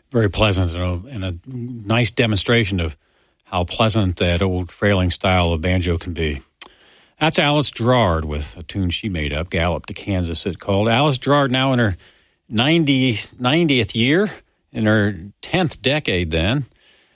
Very pleasant and a nice demonstration of how pleasant that old frailing style of banjo can be. That's Alice Gerrard with a tune she made up, Gallop to Kansas, it's called. Alice Gerrard now in her 90th year, in her 10th decade then,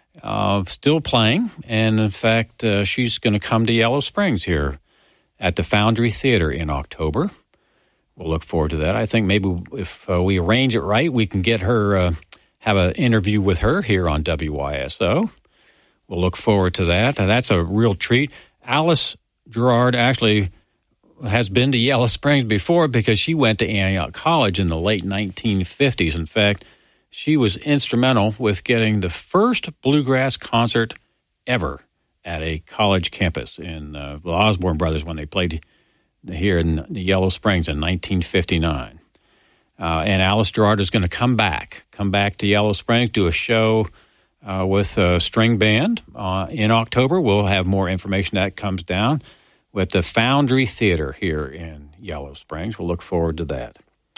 still playing. And, in fact, she's going to come to Yellow Springs here at the Foundry Theater in October. We'll look forward to that. I think maybe if we arrange it right, we can get her, have an interview with her here on WYSO. We'll look forward to that. That's a real treat. Alice Gerrard actually has been to Yellow Springs before because she went to Antioch College in the late 1950s. In fact, she was instrumental with getting the first bluegrass concert ever at a college campus in the Osborne Brothers when they played here in Yellow Springs in 1959. And Alice Gerrard is going to come back to Yellow Springs, do a show with a string band in October. We'll have more information that comes down with the Foundry Theater here in Yellow Springs. We'll look forward to that.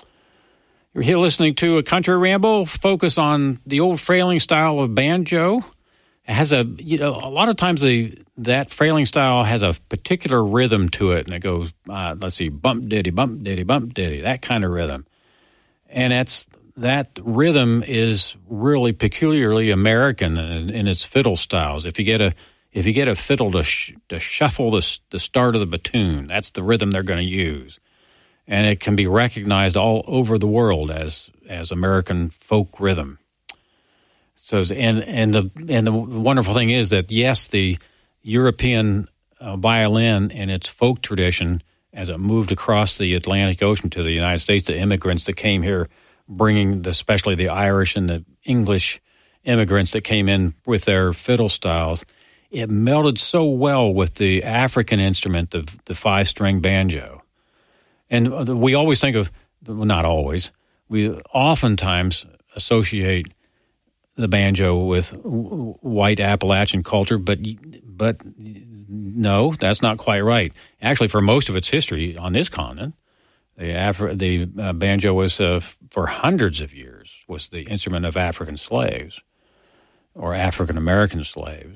You're here listening to a Country Ramble, focus on the old frailing style of banjo. It has a lot of times that frailing style has a particular rhythm to it, and it goes, let's see, bump diddy, that kind of rhythm. And that rhythm is really peculiarly American in its fiddle styles. If you get a fiddle to shuffle the start of the battoon, that's the rhythm they're going to use, and it can be recognized all over the world as American folk rhythm. So, and the wonderful thing is that yes, the European violin and its folk tradition, as it moved across the Atlantic Ocean to the United States, the immigrants that came here, bringing especially the Irish and the English immigrants that came in with their fiddle styles, it melded so well with the African instrument, the five-string banjo. And we always think of, well, not always, we oftentimes associate the banjo with white Appalachian culture, but no, that's not quite right. Actually, for most of its history on this continent, the banjo was, for hundreds of years, was the instrument of African slaves or African-American slaves.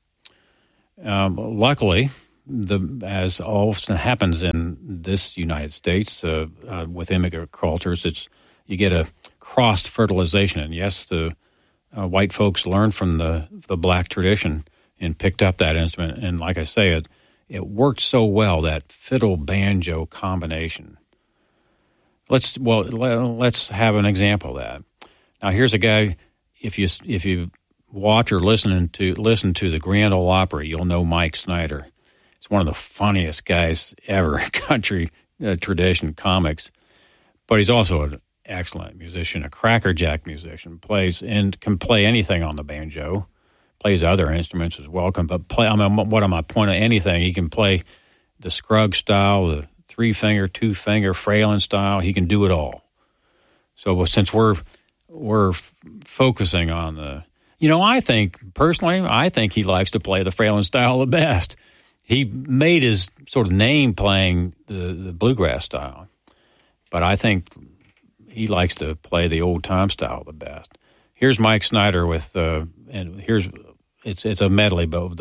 Luckily, as often happens in this United States with immigrant cultures, you get a crossed fertilization. And yes, the white folks learned from the black tradition and picked up that instrument. And like I say, it worked so well, that fiddle-banjo combination. Let's have an example of that. Now, here's a guy, if you watch or listen to the Grand Ole Opry, you'll know Mike Snyder. He's one of the funniest guys ever in country tradition comics, but he's also an excellent musician, a crackerjack musician, plays and can play anything on the banjo, plays other instruments as well. What am I pointing at? Anything. He can play the Scruggs style, the 3-finger, 2-finger, frailing style. He can do it all. So since we're focusing on I think he likes to play the frailing style the best. He made his sort of name playing the bluegrass style, but I think he likes to play the old-time style the best. Here's Mike Snyder with, and it's a medley, but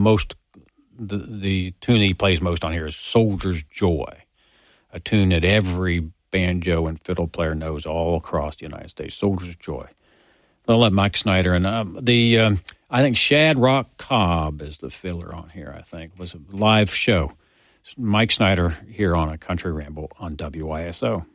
the tune he plays most on here is Soldier's Joy, a tune that every banjo and fiddle player knows all across the United States. Soldier's Joy. I'll let Mike Snyder, and I think Shad Rock Cobb is the fiddler on here, I think. It was a live show. Mike Snyder here on A Country Ramble on WYSO.